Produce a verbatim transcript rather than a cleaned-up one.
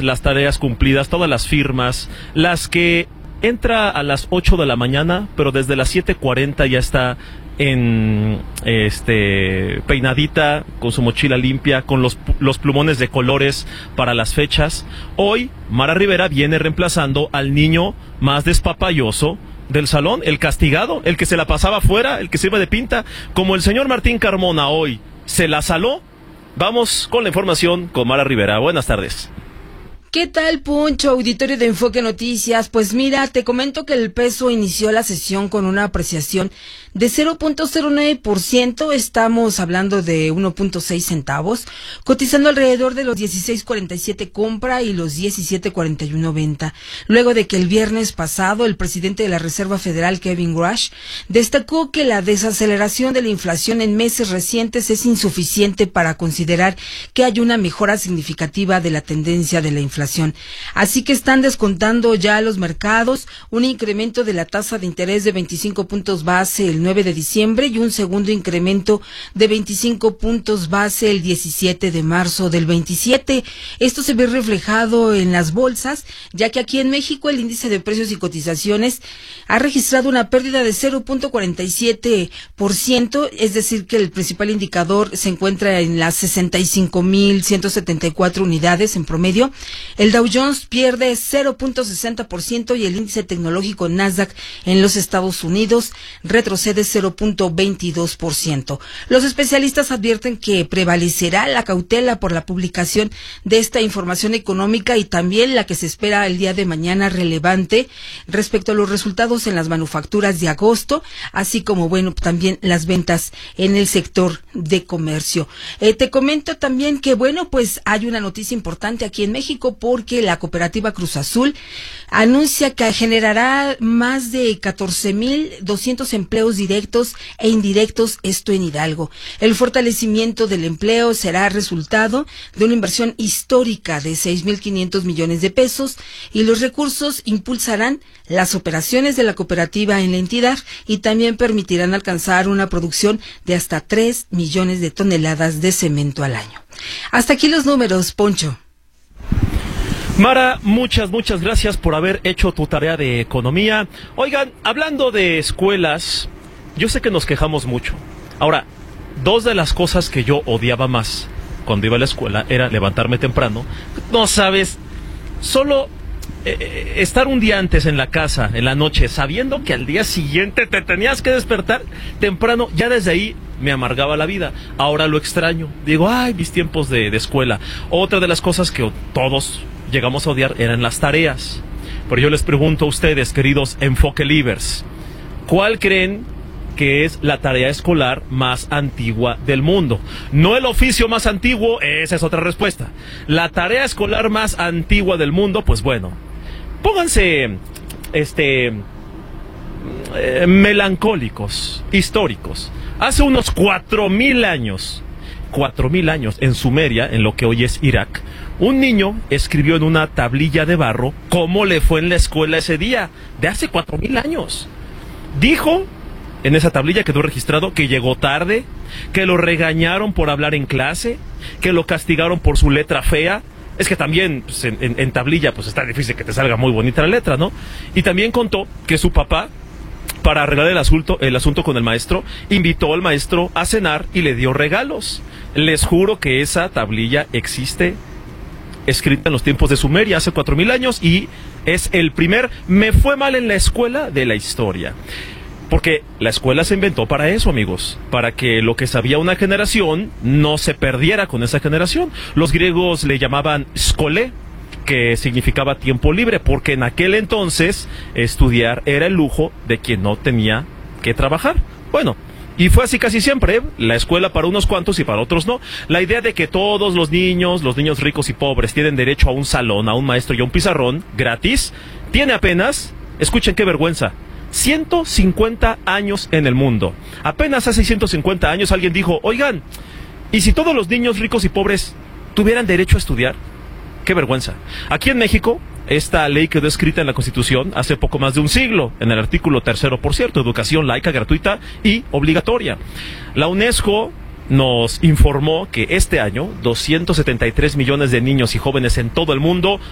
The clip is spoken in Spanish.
las tareas cumplidas, todas las firmas, las que entra a las ocho de la mañana, pero desde las siete cuarenta ya está en este peinadita, con su mochila limpia, con los, los plumones de colores para las fechas. Hoy Mara Rivera viene reemplazando al niño más despapalloso del salón, el castigado, el que se la pasaba afuera, el que se iba de pinta, como el señor Martín Carmona hoy se la saló. Vamos con la información con Mara Rivera. Buenas tardes. ¿Qué tal, Poncho, auditorio de Enfoque Noticias? Pues mira, te comento que el peso inició la sesión con una apreciación de cero punto cero nueve por ciento, estamos hablando de uno punto seis centavos, cotizando alrededor de los dieciséis cuarenta y siete compra y los diecisiete cuarenta y uno venta. Luego de que el viernes pasado el presidente de la Reserva Federal, Kevin Rush, destacó que la desaceleración de la inflación en meses recientes es insuficiente para considerar que hay una mejora significativa de la tendencia de la inflación. Así que están descontando ya los mercados un incremento de la tasa de interés de veinticinco puntos base el nueve de diciembre y un segundo incremento de veinticinco puntos base el diecisiete de marzo del veintisiete. Esto se ve reflejado en las bolsas, ya que aquí en México el índice de precios y cotizaciones ha registrado una pérdida de cero punto cuarenta y siete por ciento, es decir que el principal indicador se encuentra en las sesenta y cinco mil ciento setenta y cuatro unidades en promedio. El Dow Jones pierde cero punto sesenta por ciento y el índice tecnológico Nasdaq en los Estados Unidos retrocede cero punto veintidós por ciento. Los especialistas advierten que prevalecerá la cautela por la publicación de esta información económica y también la que se espera el día de mañana relevante respecto a los resultados en las manufacturas de agosto, así como, bueno, también las ventas en el sector de comercio. Eh, te comento también que, bueno, pues hay una noticia importante aquí en México porque la cooperativa Cruz Azul anuncia que generará más de catorce mil doscientos empleos directos e indirectos, esto en Hidalgo. El fortalecimiento del empleo será resultado de una inversión histórica de seis mil quinientos millones de pesos y los recursos impulsarán las operaciones de la cooperativa en la entidad y también permitirán alcanzar una producción de hasta tres millones de toneladas de cemento al año. Hasta aquí los números, Poncho. Mara, muchas, muchas gracias por haber hecho tu tarea de economía. Oigan, hablando de escuelas, yo sé que nos quejamos mucho. Ahora, dos de las cosas que yo odiaba más cuando iba a la escuela era levantarme temprano. No sabes, solo eh, estar un día antes en la casa, en la noche, sabiendo que al día siguiente te tenías que despertar temprano, ya desde ahí me amargaba la vida. Ahora lo extraño. Digo, ay, mis tiempos de, de escuela. Otra de las cosas que todos llegamos a odiar eran las tareas. Pero yo les pregunto a ustedes, queridos Enfoque Livers, ¿cuál creen que es la tarea escolar más antigua del mundo? No el oficio más antiguo, esa es otra respuesta. La tarea escolar más antigua del mundo, pues bueno, pónganse este eh, melancólicos, históricos. Hace unos cuatro mil años, cuatro mil años, en Sumeria, en lo que hoy es Irak, un niño escribió en una tablilla de barro cómo le fue en la escuela ese día, de hace cuatro mil años. Dijo, en esa tablilla quedó registrado que llegó tarde, que lo regañaron por hablar en clase, que lo castigaron por su letra fea. Es que también, pues, en, en, en tablilla, pues está difícil que te salga muy bonita la letra, ¿no? Y también contó que su papá, para arreglar el asunto, el asunto con el maestro, invitó al maestro a cenar y le dio regalos. Les juro que esa tablilla existe, escrita en los tiempos de Sumeria, hace cuatro mil años, y es el primer me fue mal en la escuela de la historia. Porque la escuela se inventó para eso, amigos, para que lo que sabía una generación no se perdiera con esa generación. Los griegos le llamaban skolé, que significaba tiempo libre, porque en aquel entonces estudiar era el lujo de quien no tenía que trabajar. Bueno, y fue así casi siempre, ¿eh? La escuela para unos cuantos y para otros no. La idea de que todos los niños, los niños ricos y pobres, tienen derecho a un salón, a un maestro y a un pizarrón gratis, tiene apenas, escuchen qué vergüenza, ciento cincuenta años en el mundo. Apenas hace ciento cincuenta años alguien dijo, oigan, ¿y si todos los niños ricos y pobres tuvieran derecho a estudiar? ¡Qué vergüenza! Aquí en México, esta ley quedó escrita en la Constitución hace poco más de un siglo, en el artículo tercero, por cierto, educación laica, gratuita y obligatoria. La UNESCO nos informó que este año doscientos setenta y tres millones de niños y jóvenes en todo el mundo